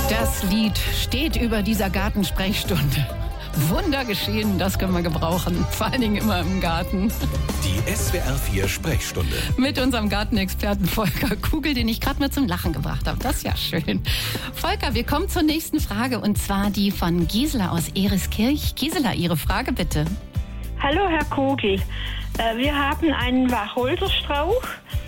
Das Lied steht über dieser Gartensprechstunde. Wunder geschehen, das können wir gebrauchen. Vor allen Dingen immer im Garten. Die SWR 4 Sprechstunde. Mit unserem Gartenexperten Volker Kugel, den ich gerade mal zum Lachen gebracht habe. Das ist ja schön. Volker, wir kommen zur nächsten Frage. Und zwar die von Gisela aus Ereskirch. Gisela, Ihre Frage bitte. Hallo Herr Kugel. Wir haben einen Wacholderstrauch.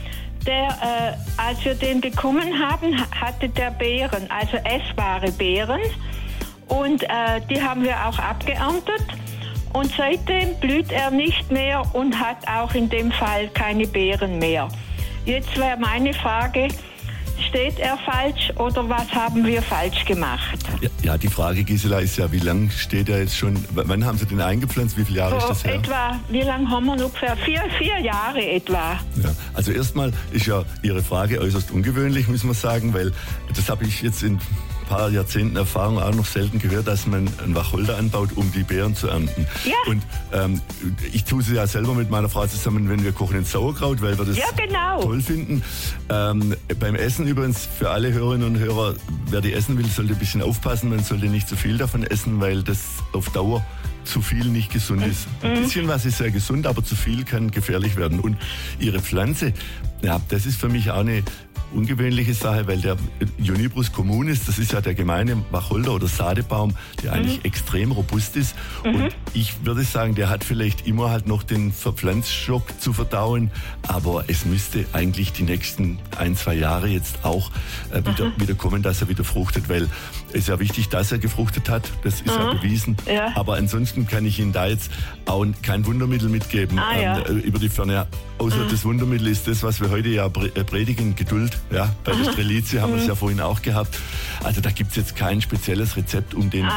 Der, als wir den bekommen haben, hatte der Beeren, also essbare Beeren. Und die haben wir auch abgeerntet. Und seitdem blüht er nicht mehr und hat auch in dem Fall keine Beeren mehr. Jetzt wäre meine Frage, steht er falsch oder was haben wir falsch gemacht? Ja, die Frage, Gisela, ist ja, wie lange steht er jetzt schon, wann haben Sie den eingepflanzt, wie viele Jahre ist das her? Etwa, wie lange haben wir ungefähr? Vier Jahre etwa. Ja, also erstmal ist ja Ihre Frage äußerst ungewöhnlich, muss man sagen, weil das habe ich jetzt in ein paar Jahrzehnten Erfahrung auch noch selten gehört, dass man einen Wacholder anbaut, um die Beeren zu ernten. Ja. Und ich tue sie ja selber mit meiner Frau zusammen, wenn wir kochen ins Sauerkraut, weil wir das toll finden. Beim Essen übrigens, für alle Hörerinnen und Hörer, wer die essen will, sollte ein bisschen aufpassen, man sollte nicht zu viel davon essen, weil das auf Dauer zu viel nicht gesund ist. Ein bisschen was ist sehr gesund, aber zu viel kann gefährlich werden. Und Ihre Pflanze, ja, das ist für mich auch eine ungewöhnliche Sache, weil der Juniperus communis, das ist ja der gemeine Wacholder oder Sadebaum, der eigentlich extrem robust ist. Und ich würde sagen, der hat vielleicht immer halt noch den Verpflanzschock zu verdauen, aber es müsste eigentlich die nächsten 1-2 Jahre jetzt auch wieder kommen, dass er wieder fruchtet, weil es ist ja wichtig, dass er gefruchtet hat, das ist ja bewiesen. Ja. Aber ansonsten kann ich Ihnen da jetzt auch kein Wundermittel mitgeben über die Ferne. Außer das Wundermittel ist das, was wir heute ja predigen, Geduld. Ja, bei der Strelizie haben wir es ja vorhin auch gehabt. Also da gibt es jetzt kein spezielles Rezept, um den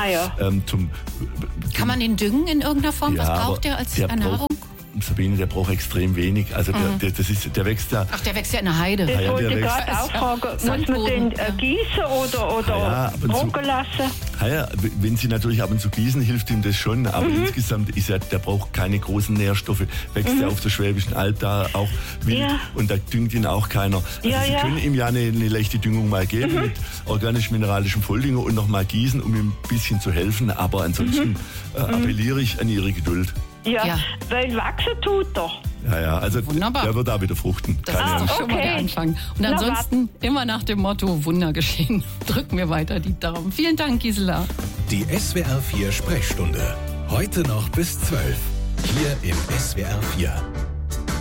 Kann man den düngen in irgendeiner Form? Ja, was braucht der als Ernährung? Sabine, der braucht extrem wenig. Also der wächst ja... Ach, der wächst ja in der Heide. Das wollte ich gerade auch fragen. Muss man den gießen oder trocken lassen? Ja, wenn Sie natürlich ab und zu gießen, hilft ihm das schon. Aber insgesamt ist der braucht keine großen Nährstoffe. Wächst ja auf der Schwäbischen Alb da auch wild und da düngt ihn auch keiner. Also Sie können ihm ja eine leichte Düngung mal geben mit organisch-mineralischem Volldünger und noch mal gießen, um ihm ein bisschen zu helfen. Aber ansonsten appelliere ich an Ihre Geduld. Ja, weil wachsen tut doch. Ja, also wunderbar. Der wird da wieder fruchten. Das ist doch schon mal der Anfang. Und ansonsten immer nach dem Motto Wunder geschehen. Drücken wir weiter die Daumen. Vielen Dank, Gisela. Die SWR 4 Sprechstunde. Heute noch bis 12. Hier im SWR 4.